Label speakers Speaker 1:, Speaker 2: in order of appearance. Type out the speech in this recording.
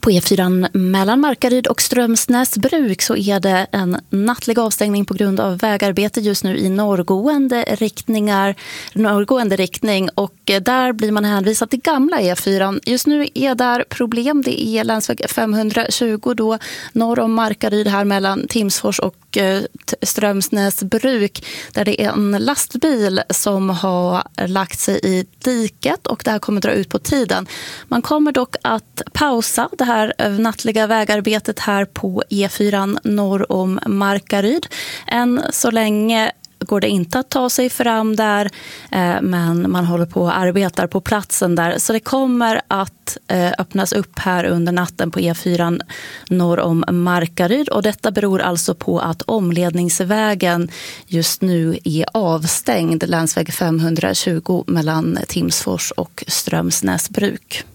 Speaker 1: På E4 mellan Markaryd och Strömsnäsbruk så är det en nattlig avstängning på grund av vägarbete just nu i norrgående riktning, och där blir man hänvisad till gamla E4. Just nu är där problem. Det är länsväg 520 då norr om Markaryd här mellan Timsfors och Strömsnäsbruk, där det är en lastbil som har lagt sig i diket och det här kommer dra ut på tiden. Man kommer dock att pausa det här nattliga vägarbetet här på E4 norr om Markaryd. Än så länge går det inte att ta sig fram där, men man håller på och arbetar på platsen där. Så det kommer att öppnas upp här under natten på E4 norr om Markaryd, och detta beror alltså på att omledningsvägen just nu är avstängd, länsväg 520 mellan Timsfors och Strömsnäsbruk.